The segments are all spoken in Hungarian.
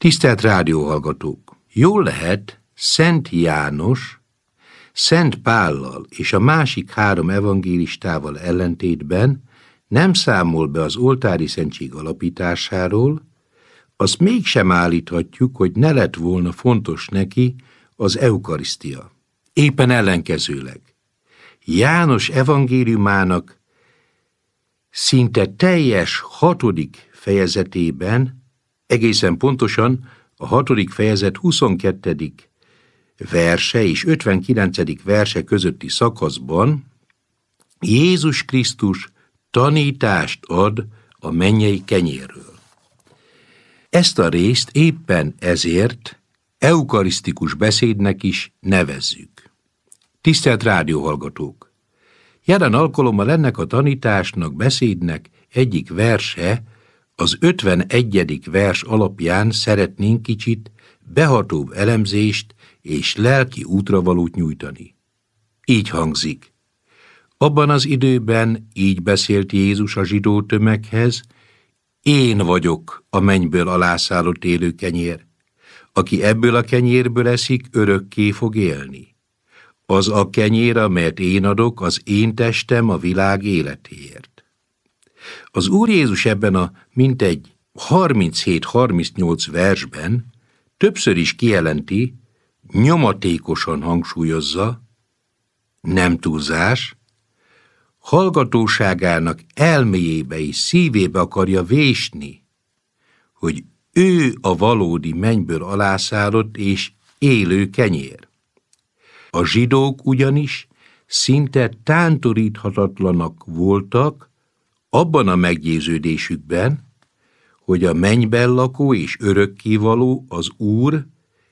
Tisztelt rádióhallgatók! Jól lehet, Szent János, Szent Pállal és a másik 3 evangélistával ellentétben nem számol be az oltári szentség alapításáról, azt mégsem állíthatjuk, hogy ne lett volna fontos neki az eukarisztia. Éppen ellenkezőleg. János evangéliumának szinte teljes 6. fejezetében, egészen pontosan a 6. fejezet 22. verse és 59. verse közötti szakaszban Jézus Krisztus tanítást ad a mennyei kenyérről. Ezt a részt éppen ezért eukarisztikus beszédnek is nevezzük. Tisztelt rádióhallgatók! Jelen alkalommal ennek a tanításnak, beszédnek egyik verse, az 51. vers alapján szeretnénk kicsit behatóbb elemzést és lelki útravalót nyújtani. Így hangzik. Abban az időben így beszélt Jézus a zsidó tömeghez: én vagyok a mennyből alászállott élő kenyér. Aki ebből a kenyérből eszik, örökké fog élni. Az a kenyér, amelyet én adok, az én testem a világ életéért. Az Úr Jézus ebben a mintegy 37-38 versben többször is kijelenti, nyomatékosan hangsúlyozza, nem túlzás, hallgatóságának elméjébe és szívébe akarja vésni, hogy ő a valódi mennyből alászállott és élő kenyér. A zsidók ugyanis szinte tántoríthatatlanak voltak abban a meggyőződésükben, hogy a mennyben lakó és örökkévaló, az Úr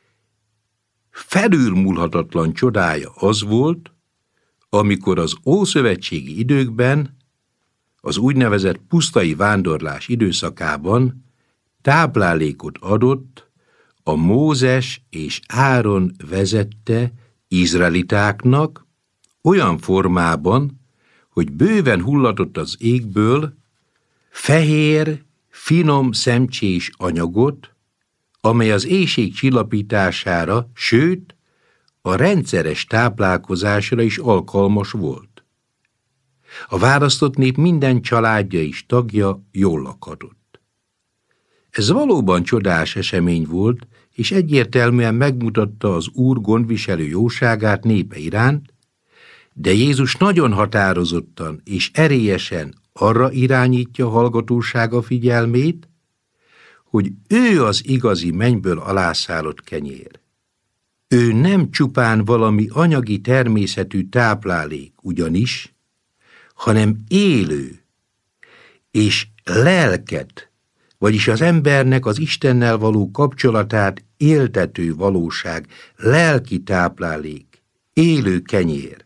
felülmúlhatatlan csodája az volt, amikor az ószövetségi időkben, az úgynevezett pusztai vándorlás időszakában táplálékot adott a Mózes és Áron vezette izraelitáknak olyan formában, hogy bőven hullatott az égből fehér, finom szemcsés anyagot, amely az éhség csillapítására, sőt, a rendszeres táplálkozásra is alkalmas volt. A választott nép minden családja és tagja jól lakhatott. Ez valóban csodás esemény volt, és egyértelműen megmutatta az Úr gondviselő jóságát népe iránt, de Jézus nagyon határozottan és erélyesen arra irányítja hallgatósága figyelmét, hogy ő az igazi mennyből alászállott kenyér. Ő nem csupán valami anyagi természetű táplálék ugyanis, hanem élő és lelket, vagyis az embernek az Istennel való kapcsolatát éltető valóság, lelki táplálék, élő kenyér.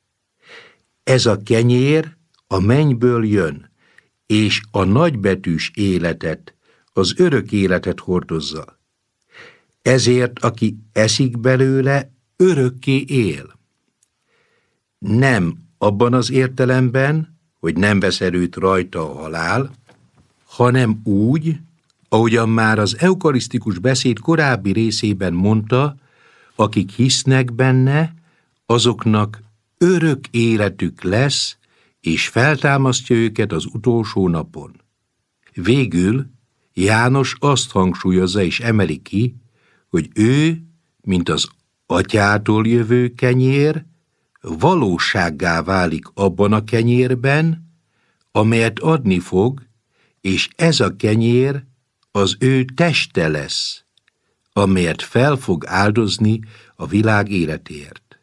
Ez a kenyér a mennyből jön, és a nagybetűs életet, az örök életet hordozza. Ezért, aki eszik belőle, örökké él. Nem abban az értelemben, hogy nem vesz erőt rajta a halál, hanem úgy, ahogyan már az eukarisztikus beszéd korábbi részében mondta, akik hisznek benne, azoknak örök életük lesz, és feltámasztja őket az utolsó napon. Végül János azt hangsúlyozza és emeli ki, hogy ő, mint az atyától jövő kenyér, valósággá válik abban a kenyérben, amelyet adni fog, és ez a kenyér az ő teste lesz, amelyet fel fog áldozni a világ életéért.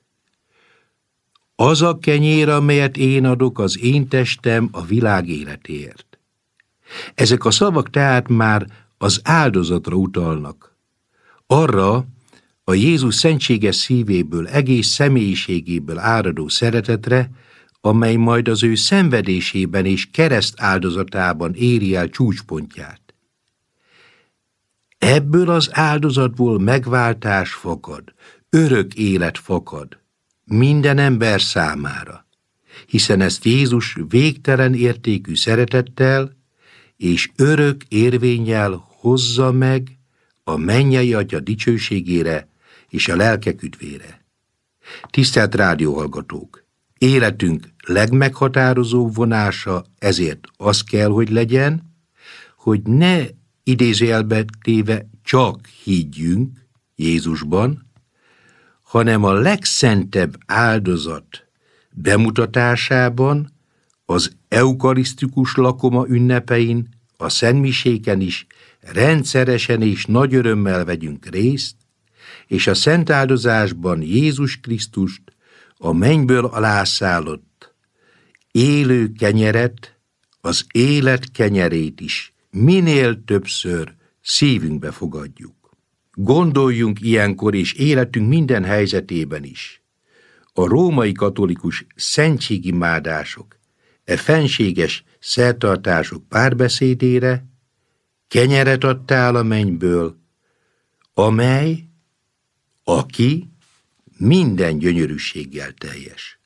Az a kenyér, amelyet én adok, az én testem a világ életéért. Ezek a szavak tehát már az áldozatra utalnak. Arra a Jézus szentséges szívéből, egész személyiségéből áradó szeretetre, amely majd az ő szenvedésében és kereszt áldozatában éri el csúcspontját. Ebből az áldozatból megváltás fakad, örök élet fakad minden ember számára, hiszen ezt Jézus végtelen értékű szeretettel és örök érvénnyel hozza meg a mennyei Atya dicsőségére és a lelkek üdvére. Tisztelt rádióhallgatók! Életünk legmeghatározóbb vonása ezért az kell, hogy legyen, hogy ne idézőjelbe téve csak higgyünk Jézusban, hanem a legszentebb áldozat bemutatásában, az eukarisztikus lakoma ünnepein, a szentmiséken is rendszeresen és nagy örömmel vegyünk részt, és a szent áldozásban Jézus Krisztust, a mennyből alászállott élő kenyeret, az élet kenyerét is minél többször szívünkbe fogadjuk. Gondoljunk ilyenkor és életünk minden helyzetében is a római katolikus szentségimádások, fenséges szertartások párbeszédére: kenyeret adtál a mennyből, amely, aki minden gyönyörűséggel teljes.